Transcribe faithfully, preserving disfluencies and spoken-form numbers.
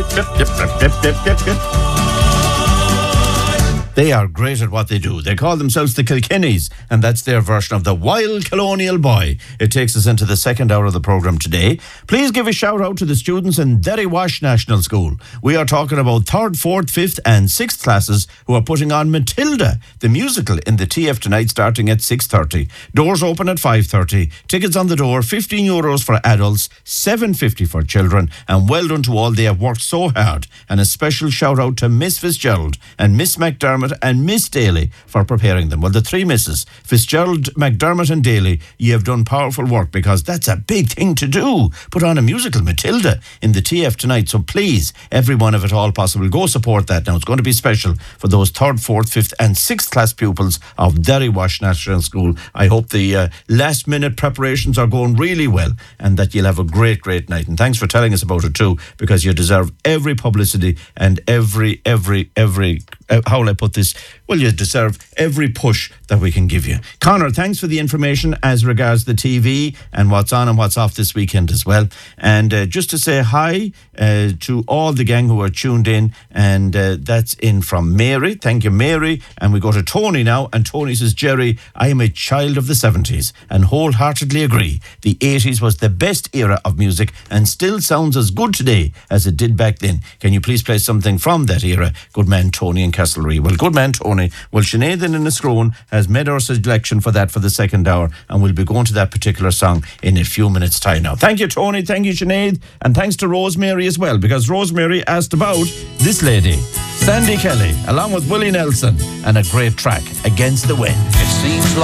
They are great at what they do. They call themselves the Kilkennys, and that's their version of the Wild Colonial Boy. It takes us into the second hour of the programme today. Please give a shout out to the students in Derry Wash National School. We are talking about third, fourth, fifth and sixth classes who are putting on Matilda, the musical, in the T F tonight starting at six thirty. Doors open at five thirty. Tickets on the door, fifteen euros for adults, seven fifty for children, and well done to all. They have worked so hard. And a special shout out to Miss Fitzgerald and Miss McDermott and Miss Daly for preparing them. Well, the three misses, Fitzgerald, McDermott and Daly, you have done powerful work, because that's a big thing to do. Put on a musical, Matilda, in the T F tonight. So please, everyone, if at all possible, go support that. Now, it's going to be special for those third, fourth, fifth and sixth class pupils of Derry Wash National School. I hope the uh, last minute preparations are going really well and that you'll have a great, great night. And thanks for telling us about it too, because you deserve every publicity and every, every, every, uh, how will I put this? Well, you deserve every push that we can give you. Connor, thanks for the information as regards the T V and what's on and what's off this weekend as well. And uh, just to say hi uh, to all the gang who are tuned in, and uh, that's in from Mary. Thank you, Mary. And we go to Tony now, and Tony says, Jerry, I am a child of the seventies and wholeheartedly agree. The eighties was the best era of music and still sounds as good today as it did back then. Can you please play something from that era? Good man, Tony in Castlereagh. Well, good man, Tony. Well, Sinead in Enniscrone has made our selection for that for the second hour, and we'll be going to that particular song in a few minutes' time now. Thank you, Tony. Thank you, Sinead. And thanks to Rosemary as well, because Rosemary asked about this lady, Sandy Kelly, along with Willie Nelson, and a great track, Against the Wind. It seems like